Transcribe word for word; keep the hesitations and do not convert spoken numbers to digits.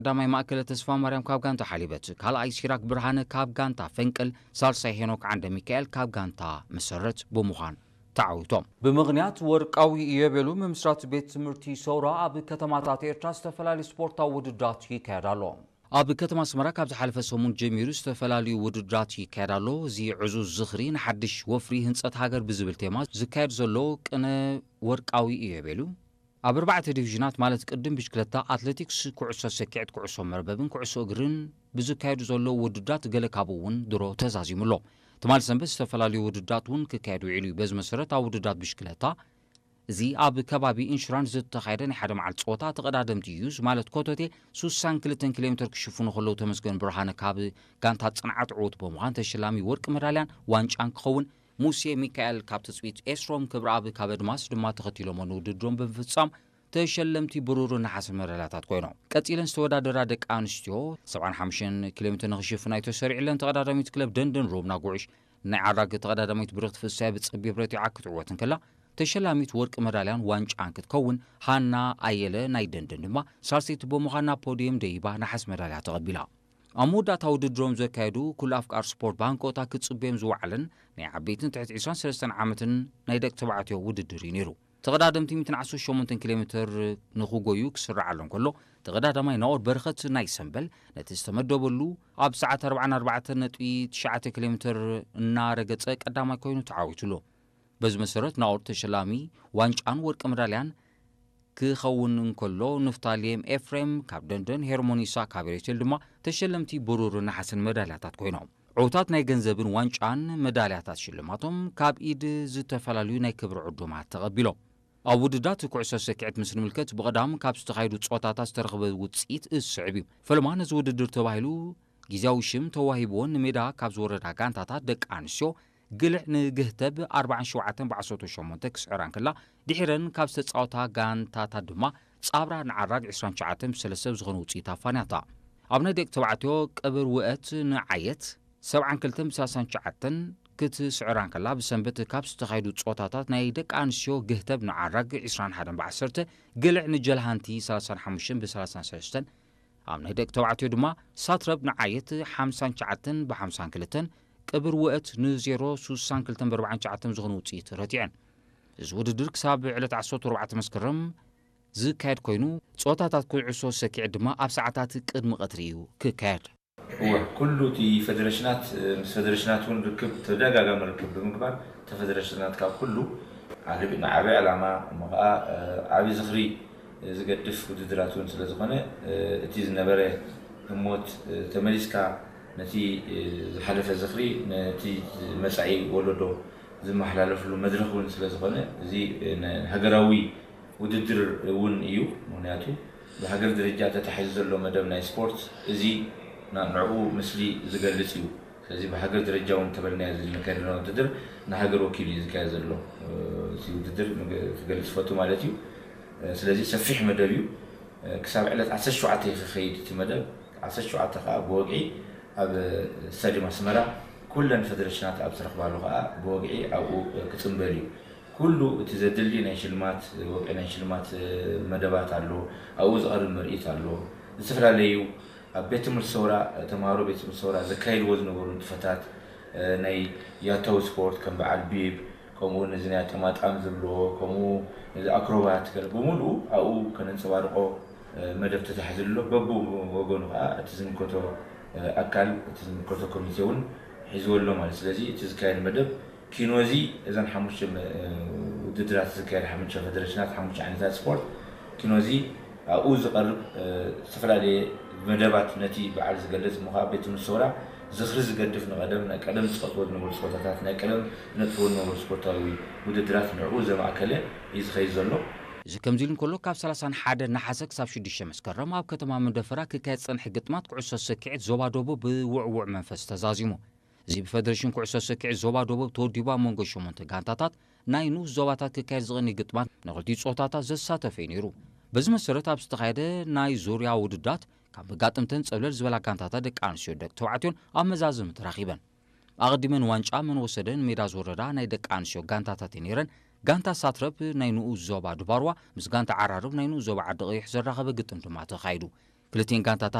قدامي مأكلة تسفا مريم كاب غانتا حليبت كالاي سيراك برهانة كاب غانتا فنقل سالساي هينوك عند ميكائيل كاب غانتا مسرت بمخان تعويتهم بمغنيات ورقاوي يبلو ممسرات بيت مرتي سورا اب كتماتات ኤርትራ ዝተፈላለዩ ስፖርታዊ ውድድራት ይካየዳሉ ኣብ ከተማ ኣስመራ ካብ ዝሓለፈ ሰሙን ጀሚሩ ዝተፈላለዩ ውድድራት ይካየዳሉ እዚ ዕዙዝ ዝኽሪ ንሓድሽ ወፍሪ ህንፀት ሃገር ብዝብል ቴማ ዝካየድ ዘሎ ቅነ ወርቃዊ ይበሉ ኣብ ኣርባዕተ ዲቪዥናት ማለት ቅድም ብሽክለታ ኣትሌቲክስ ኩዕሶ ሰኪዔት ኩዕሶ መርበብን ኩዕሶ እግርን ብዝካየዱ ዘሎ ውድድራት ገለ ካብውን ድሮ ተዛዚሙሎ ትማል ሰንበት ዝተፈላለዩ ውድድራት ውን ክካየዱ ይዕሉ በዝ መሰረት ኣብ ውድድራት ብሽክለታ እዚ ኣብ ከባቢ ኢንሹራንስ ዝተኻየደ ናይ ሓደ መዓልቲ ጾታ ተቐዳደምቲ ዩዝ ማለት ኮቶቴ ሱሳን ክልተን ኪሎ ሜትር ክሽፍኑ ከለዉ ተመስገን ብርሃነ ካብ ጋንታ ጽንዓት ዕወት ብምዃን ተሸላሚ ወርቂ መዳልያን ዋንጫን ክኸውን ሙሴ ሚካኤል ካብ ትጽቢት ኤስሮም ክብሪ ኣብ ካብ ኣድማስ ድማ ተኸቲሎም ውድድሮም ብምፍጻም ተሸለምቲ ብሩር ናሓስ መዳልያታት ኮይኖም ቀጺለን ዝተወዳደራ ደቂ ኣንስትዮ ሰብዓ ሓሙሽተ ኪሎ ሜትር ንኽሽፍና ተሰሪዕለን ተቐዳዳሚት ክለብ ደንደን ሮብና ጉዕሽ ናይ ዓራግ ተቐዳዳሚት ብርኽቲ ፍሳይ ብጽቢብ ረቲዓ ክትዕወትን ከላ ተሸላሚት ወርቂ መዳልያን ዋንጫን ክትከውን ሃና ኣየለ ናይ ደንደን ድማ ሳልሰይቲ ብምዃንና ፖዲየም ደይባ ናሓስ መዳልያ ተቐቢላ ኣብ መወዳእታ ውድድሮም ዘካየዱ ኩሉ ኣፍቃር ስፖርት ባንኮታ ክትጽበዮም ዝወዓለን ናይ ዓበይትን ትሕቲ ዒስራን ሰለስተን ዓመትን ናይ ደቂ ተባዕትዮ ውድድር እዩ ነይሩ ተቐዳደምቲ መቶ ዓሰርተ ሸሞንተ ኪሎ ሜትር ንኽጎዩ ክስርዓሎም ከሎ ተቐዳዳማይ ናኦር በረኸት ናይ ሰንበል ነቲ ዝተመደበሉ ኣብ ሰዓት ኣርባዕን ኣርባዕተ ነጥቢ ትሽዓተ ኪሎ ሜትር እናረገጸ ቀዳማይ ኮይኑ ተዓዊቱሎ በዚ መሰረት ናኦር ተሸላሚ ዋንጫን ወርቂ መዳልያን ክኸውን እንከሎ ንፍታሌም ኤፍሬም ካብ ደንደን ሄርሞኒሳ ካብ ኤርቴል ድማ ተሸለምቲ ብሩር ናሓስን መዳልያታት ኮይኖም ዕውታት ናይ ገንዘብን ዋንጫን መዳልያታት ሽልማቶም ካብ ኢድ ዝተፈላለዩ ናይ ክብሪ ዕዱማት ተቐቢሎም ኣብ ውድድራት ኩዕሶ ሰኪዔት ምስ ንምልከት ብቐዳም ካብ ዝተኻየዱ ጾታታት ዝተረኸበ ውፅኢት እስዕብ እዩ ፈለማ ነዚ ውድድር ተባሂሉ ጊዜያዊ ሽም ተዋሂብዎን ንሜዳ ካብ ዝወረዳ ጋንታታት ደቂ ኣንስትዮ ግልዕ ንግህተብ ኣርባዕን ሸውዓተን ብዓሰርተ ሸሞንተ ክስዕራን ከላ ድሒረን ካብ ዝተፃወታ ጋንታታት ድማ ጻብራ ንዓራግ ዒስራን ሸውዓተ ብሰለስተ ዝኾነ ውፅኢት ኣፋንያታ ኣብ ናይ ደቂ ተባዕትዮ ቅብር ውአት ንዓየት ሰብዓን ክልተን ብሰላሳን ሸውዓተን ክትስዕራን ከላ ብሰንበት ካብ ዝተኻየዱ ጾታታት ናይ ደቂ ኣንስትዮ ግህተብ ንዓራግ ዒስራን ሓደን ብዓሰርተ ግልዕ ንጀልሃንቲ ሰላሳን ሓሙሽተን ብሰላሳን ሰለስተን ኣብ ናይ ደቂ ተባዕትዮ ድማ ሳትረብ ንዓየት ሓምሳን ሸውዓተን ብሓምሳን ክልተን ቅብር ውአት ንዜሮ ሱሳን ክልተን ብኣርባዕን ሸውዓተን ዝኾነ ውፅኢት ረቲዐን እዚ ውድድር ክሳብ ዕለት ዓሰርተ ኣርባዕተ መስከረም ዝካየድ ኮይኑ ጾታታት ኩዕሶ ሰኪዔት ድማ ኣብ ሰዓታት ቅድሚ ቀትሪ እዩ ክካየድ هو كل تي فدريشنات مس فدريشنات ون ركب تدغاغا مركب بمغبار تفدريشنات كاب كله على بنا عبي علامه مغا عبي زخري زغدف وددراتون ስለዝኾነ እቲ ዝነበረ ህሞት ተመሊስካ ነቲ ዝሓለፈ ዝኽሪ ነቲ መጻኢ ወለዶ ዝመሓላለፍሉ መድረኽ ውን ስለዝኾነ እዚ ሃገራዊ ውድድር ውን እዩ ምክንያቱ ብሃገር ደረጃ ተታሒዙ ዘሎ መደብ ናይ ስፖርት እዚ ንዕኡ ምስሊ ዝገልጽ እዩ ስለዚ ብሃገር ደረጃ ውን ተበልና ዝካየድ ውድድር ንሃገር ወኪል ዝካየድ ዘሎ እዚ ውድድር ዝገልጽ ፈቱ ማለት እዩ ስለዚ ሰፊሕ መደብ እዩ ክሳብ ዕለት ዓሰርተ ሸውዓተ ይኽኸይድ እቲ መደብ ዓሰርተ ሸውዓተ ከዓ ብወግዒ ኣብ ስታዲየም ኣስመራ ኩለን ፌደሬሽናት ኣብ ዝረኽባሉ ከዓ ብወግዒ ኣብኡ ክጽንበል እዩ ኩሉ እቲ ዘድሊ ናይ ሽልማት ወግዒ ናይ ሽልማት መደባት ኣሎ ኣብኡ ዝቐርብ ምርኢት ኣሎ ዝተፈላለዩ ኣብ ቤት ትምህርቲ ሰውራ ተምሃሮ ቤት ትምህርቲ ሰውራ ዘካይድዎ ዝነበሩ ንጥፈታት ናይ ያታው ስፖርት ከም በዓል ቢብ ከምኡ ነዚ ናይ ተማጣም ዝብልዎ ከምኡ ነዚ ኣክሮባት ብምሉኡ ኣብኡ ከነንፀባርቆ መደብ ተታሒዙሎ በቡ ወገኑ ከዓ እቲ ዝምልከቶ ኣካል እቲ ዝምልከቶ ኮሚቴ ውን ሒዝወሎ ማለት ስለዚ እቲ ዝካየድ መደብ ኪኖዚ እዘን ሓሙሽተ ውድድራት ዝካየድ ሓሙሽተ ፌደሬሽናት ሓሙሽተ ዓይነታት ስፖርት ኪኖዚ ኣብኡ ዝቐርብ ዝተፈላለየ መደባት ነቲ በዓል ዝገልጽ ምዃን ቤት ትምህርቲ ሰውራ ዝኽሪ ዝገድፍ ንቐደም ናይ ቀደም ዝቐጥዎ ዝነበሩ ስፖርታታት ናይ ቀደም ዝነጥፍዎ ዝነበሩ ስፖርታዊ ውድድራት ንዕኡ ዘማእከለ እዩ ዝኸይድ ዘሎ እዚ ከምዚ ኢሉ እንከሎ ካብ ሰላሳን ሓደ ናሓሰ ክሳብ ሽዱሽተ መስከረም ኣብ ከተማ መደፈራ ክካየድ ፀንሒ ግጥማት ኩዕሶ ሰኪዔት ዞባ ደቡብ ብውዕውዕ መንፈስ ተዛዚሙ እዚ ብፌደሬሽን ኩዕሶ ሰኪዔት ዞባ ደቡብ ተወዲቡ ኣብ መንጎ ሸሞንተ ጋንታታት ናይ ንኡስ ዞባታት ክካየድ ዝቐኒ ግጥማት ንኽልቲኡ ጾታታት ዘሳተፈ እዩ ነይሩ በዚ መሰረት ኣብ ዝተኻየደ ናይ ዙርያ ውድድራት ካብ መጋጥምተን ፀብለል ዝበላ ጋንታታት ደቂ ኣንስትዮ ደቂ ተባዕትዮን ኣብ መዛዝም ተራኺበን ኣቐዲመን ዋንጫ መን ወሰደን ሜዳ ዝወረዳ ናይ ደቂ ኣንስትዮ ጋንታታት ነይረን ጋንታ ሳትረብ ናይ ንኡስ ዞባ ድባርዋ ምስ ጋንታ ዓራርብ ናይ ንኡስ ዞባ ዓዲ ቀይሕ ዘራኸበ ግጥም ድማ ተኻይዱ ክልቲአን ጋንታታት